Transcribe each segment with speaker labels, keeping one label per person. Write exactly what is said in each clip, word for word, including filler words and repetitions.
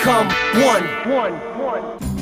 Speaker 1: become one. One, one.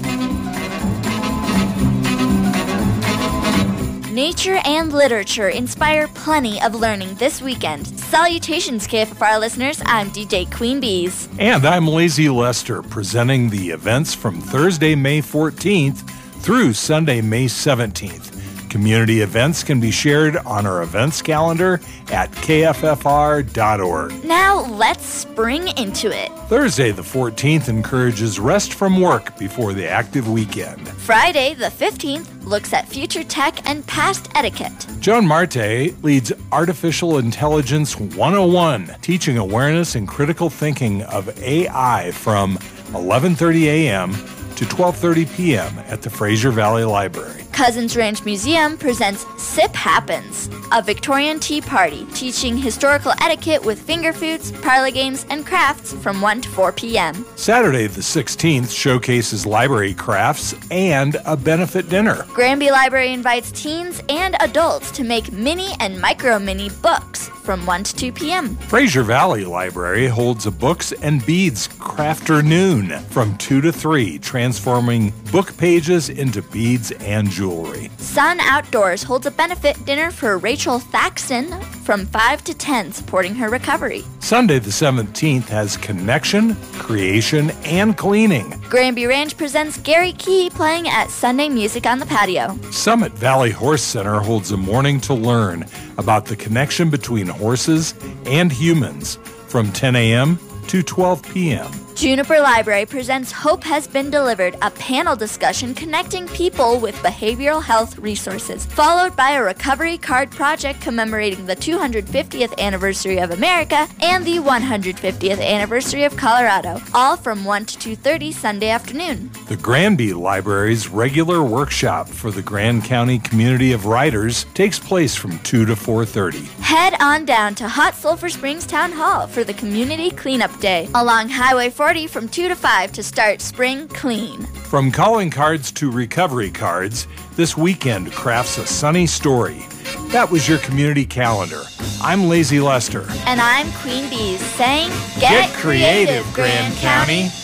Speaker 2: Nature and literature inspire plenty of learning this weekend. Salutations, K F F R listeners. I'm D J Queen Bees.
Speaker 3: And I'm Lazy Lester, presenting the events from Thursday, May fourteenth through Sunday, May seventeenth. Community events can be shared on our events calendar at K F F R dot org.
Speaker 2: Now let's spring into it.
Speaker 3: Thursday the fourteenth encourages rest from work before the active weekend.
Speaker 2: Friday the fifteenth looks at future tech and past etiquette.
Speaker 3: Joan Marte leads Artificial Intelligence one oh one, teaching awareness and critical thinking of A I from eleven thirty a.m. to twelve thirty p.m. at the Fraser Valley Library.
Speaker 2: Cousins Ranch Museum presents Sip Happens, a Victorian tea party teaching historical etiquette with finger foods, parlor games, and crafts from one to four p.m.
Speaker 3: Saturday the sixteenth showcases library crafts and a benefit dinner.
Speaker 2: Granby Library invites teens and adults to make mini and micro-mini books from one to two p.m.
Speaker 3: Fraser Valley Library holds a Books and Beads Crafternoon from two to three, transforming book pages into beads and jewelry.
Speaker 2: Sun Outdoors holds a benefit dinner for Rachel Thaxton from five to ten, supporting her recovery.
Speaker 3: Sunday the seventeenth has Connection, Creation, and Cleaning.
Speaker 2: Granby Ranch presents Gary Key playing at Sunday Music on the Patio.
Speaker 3: Summit Valley Horse Center holds a morning to learn about the connection between horses and humans from ten a.m. to twelve p.m.
Speaker 2: Juniper Library presents Hope Has Been Delivered, a panel discussion connecting people with behavioral health resources, followed by a recovery card project commemorating the two hundred fiftieth anniversary of America and the one hundred fiftieth anniversary of Colorado, all from one to two thirty Sunday afternoon.
Speaker 3: The Granby Library's regular workshop for the Grand County Community of Writers takes place from two to four thirty.
Speaker 2: Head on down to Hot Sulphur Springs Town Hall for the Community Cleanup Day along Highway forty from two to five to start spring clean.
Speaker 3: From calling cards to recovery cards, this weekend crafts a sunny story. That was your community calendar. I'm Lazy Lester.
Speaker 2: And I'm Queen Bees saying,
Speaker 3: Get, Get creative, creative, Grand County. County.